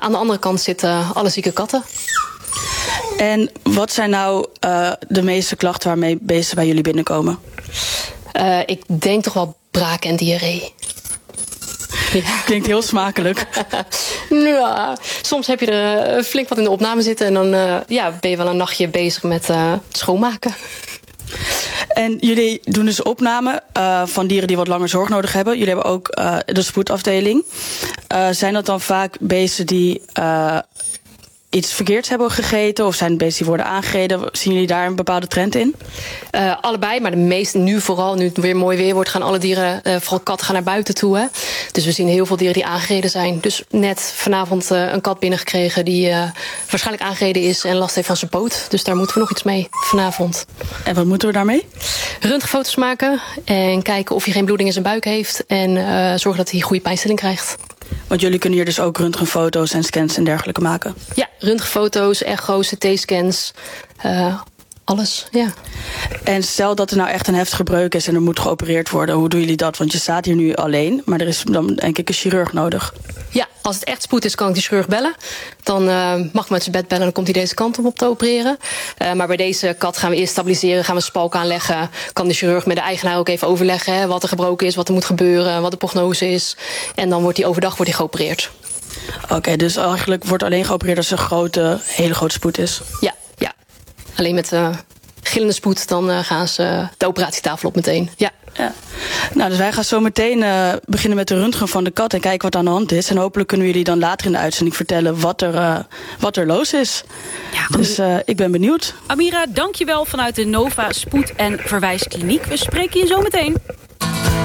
aan de andere kant zitten alle zieke katten. En wat zijn nou de meeste klachten waarmee beesten bij jullie binnenkomen? Ik denk toch wel braken en diarree. Ja. Klinkt heel smakelijk. Ja, soms heb je er flink wat in de opname zitten en dan ben je wel een nachtje bezig met schoonmaken. En jullie doen dus opname van dieren die wat langer zorg nodig hebben. Jullie hebben ook de spoedafdeling. Zijn dat dan vaak beesten die iets verkeerds hebben gegeten? Of zijn het beesten die worden aangereden? Zien jullie daar een bepaalde trend in? Allebei, maar de meeste nu vooral, nu het weer mooi weer wordt, gaan alle dieren, vooral katten, gaan naar buiten toe. Hè? Dus we zien heel veel dieren die aangereden zijn. Dus net vanavond een kat binnengekregen die waarschijnlijk aangereden is en last heeft van zijn poot. Dus daar moeten we nog iets mee vanavond. En wat moeten we daarmee? Röntgenfoto's maken en kijken of hij geen bloeding in zijn buik heeft. En zorgen dat hij goede pijnstilling krijgt. Want jullie kunnen hier dus ook röntgenfoto's en scans en dergelijke maken? Ja, röntgenfoto's, echo's, CT-scans, alles, ja. En stel dat er nou echt een heftige breuk is en er moet geopereerd worden. Hoe doen jullie dat? Want je staat hier nu alleen, maar er is dan denk ik een chirurg nodig. Ja, als het echt spoed is, kan ik de chirurg bellen. Dan mag ik met zijn bed bellen en dan komt hij deze kant op te opereren. Maar bij deze kat gaan we eerst stabiliseren, gaan we spalk aanleggen. Kan de chirurg met de eigenaar ook even overleggen, hè, wat er gebroken is, wat er moet gebeuren, wat de prognose is. En dan wordt hij overdag geopereerd. Oké, dus eigenlijk wordt alleen geopereerd als er een hele grote spoed is? Ja. Alleen met gillende spoed, dan gaan ze de operatietafel op meteen. Ja. Nou, dus wij gaan zo meteen beginnen met de röntgen van de kat en kijken wat aan de hand is. En hopelijk kunnen jullie dan later in de uitzending vertellen wat er los is. Ja, dus ik ben benieuwd. Amira, dankjewel vanuit de Nova Spoed- en Verwijskliniek. We spreken je zo meteen.